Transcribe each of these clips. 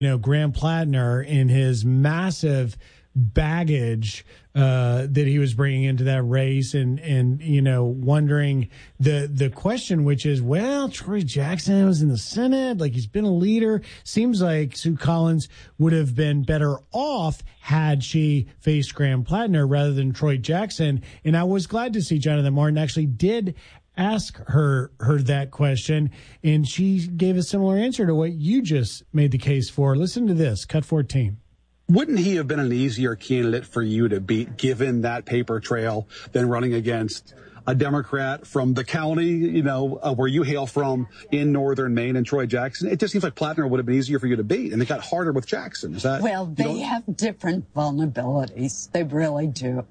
Graham Plattner in his massive baggage that he was bringing into that race, and wondering the question, which is, well, Troy Jackson was in the Senate, like he's been a leader. Seems like Sue Collins would have been better off had she faced Graham Plattner rather than Troy Jackson. And I was glad to see Jonathan Martin actually did ask her that question, and she gave a similar answer to what you just made the case for. Listen to this, cut 14. Wouldn't he have been an easier candidate for you to beat, given that paper trail, than running against a Democrat from the county, where you hail from in northern Maine, and Troy Jackson? It just seems like Plattner would have been easier for you to beat, and it got harder with Jackson. Is that? Well, they have different vulnerabilities. They really do.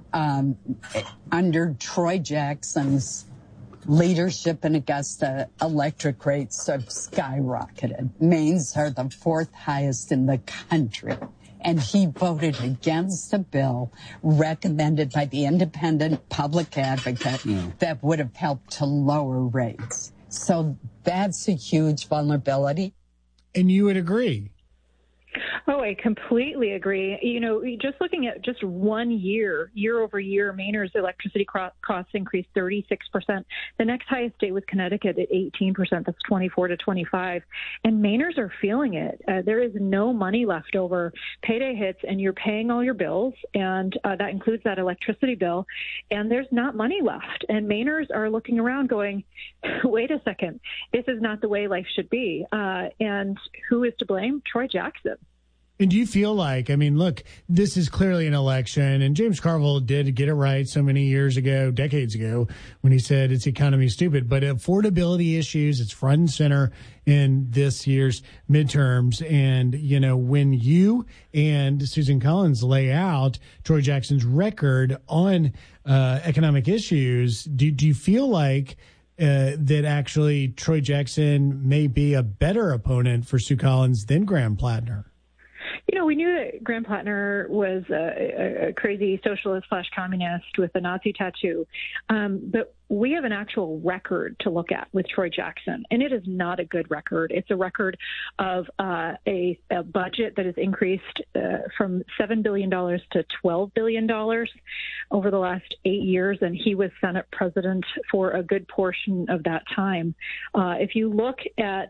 Under Troy Jackson's leadership in Augusta, electric rates have skyrocketed. Maine's are the fourth highest in the country. And he voted against a bill recommended by the independent public advocate that would have helped to lower rates. So that's a huge vulnerability. And you would agree? Oh, I completely agree. Just looking at just 1 year over year, Maine's electricity costs increased 36%. The next highest state was Connecticut at 18%. That's 24 to 25. And Mainers are feeling it. There is no money left over. Payday hits and you're paying all your bills, and that includes that electricity bill. And there's not money left. And Mainers are looking around going, wait a second, this is not the way life should be. And who is to blame? Troy Jackson. And do you feel like, look, this is clearly an election, and James Carville did get it right so many years ago, decades ago, when he said it's economy stupid, but affordability issues, it's front and center in this year's midterms. And, when you and Susan Collins lay out Troy Jackson's record on economic issues, do you feel like that actually Troy Jackson may be a better opponent for Sue Collins than Graham Plattner? We knew that Graham Plattner was a crazy socialist/communist with a Nazi tattoo. But we have an actual record to look at with Troy Jackson, and it is not a good record. It's a record of a budget that has increased from $7 billion to $12 billion over the last 8 years, and he was Senate president for a good portion of that time. If you look at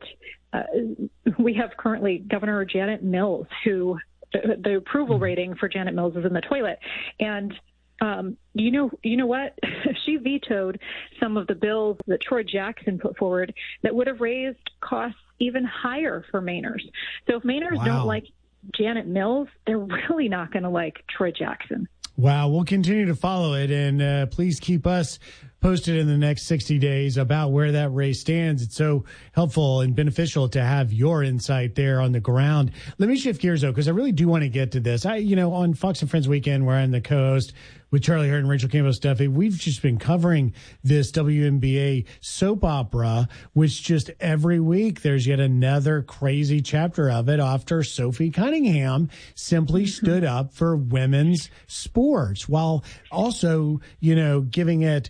we have currently Governor Janet Mills, who the approval rating for Janet Mills is in the toilet. And you know what? She vetoed some of the bills that Troy Jackson put forward that would have raised costs even higher for Mainers. So if Mainers don't like Janet Mills, they're really not going to like Troy Jackson. Wow. We'll continue to follow it, and please keep us posted in the next 60 days about where that race stands. It's so helpful and beneficial to have your insight there on the ground. Let me shift gears, though, because I really do want to get to this. On Fox and Friends Weekend, where I'm the co-host with Charlie Hurt and Rachel Campbell Duffy, we've just been covering this WNBA soap opera, which just every week there's yet another crazy chapter of it after Sophie Cunningham simply stood up for women's sports, while also, giving it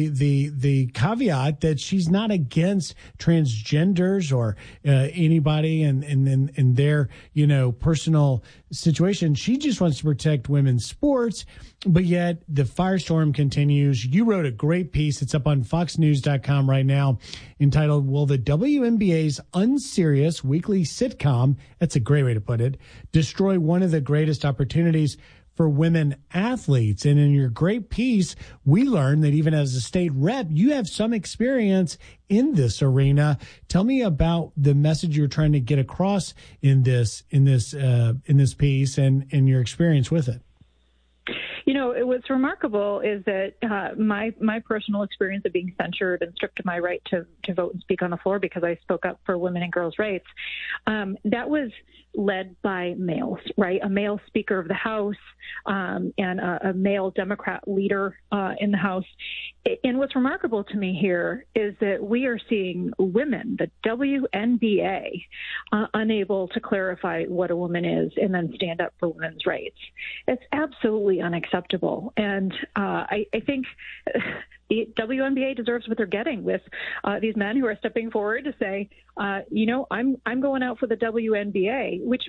the caveat that she's not against transgenders or anybody in their personal situation. She just wants to protect women's sports, but yet the firestorm continues. You wrote a great piece. It's up on foxnews.com right now, entitled, "Will the WNBA's unserious weekly sitcom," that's a great way to put it, "destroy one of the greatest opportunities for women athletes?" And in your great piece, we learned that even as a state rep, you have some experience in this arena. Tell me about the message you're trying to get across in this piece and your experience with it. What's remarkable is that my personal experience of being censured and stripped of my right to vote and speak on the floor because I spoke up for women and girls' rights, that was led by males, right? A male Speaker of the House and a male Democrat leader in the House. And what's remarkable to me here is that we are seeing women, the WNBA, unable to clarify what a woman is and then stand up for women's rights. It's absolutely unacceptable. And I think the WNBA deserves what they're getting with these men who are stepping forward to say, I'm going out for the WNBA, which